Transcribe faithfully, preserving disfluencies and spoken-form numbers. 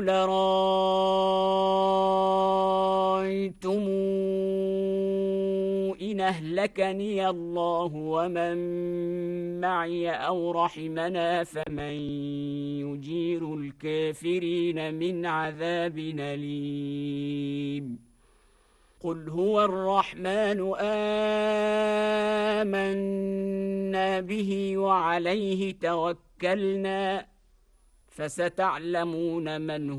قُلْ أَرَأَيْتُمْ إِنْ أَهْلَكَنِيَ اللَّهُ وَمَن مَّعِيَ أَوْ رَحِمَنَا فَمَن يُجِيرُ الْكَافِرِينَ مِنْ عَذَابٍ أَلِيمٍ قُلْ هُوَ الرَّحْمَنُ آمَنَّا بِهِ وَعَلَيْهِ تَوَكَّلْنَا فَسَتَعْلَمُونَ مَنْ